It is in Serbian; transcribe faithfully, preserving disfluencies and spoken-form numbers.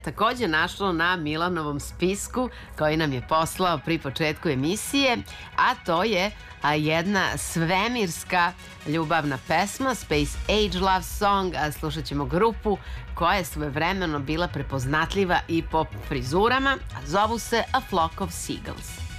takođe našlo na Milanovom spisku koji nam je poslao pri početku emisije, a to je a, jedna svemirska ljubavna pesma, Space Age Love Song. A, slušat ćemo grupu koja je svojevremeno bila prepoznatljiva i po frizurama, a zovu se A Flock of Seagulls.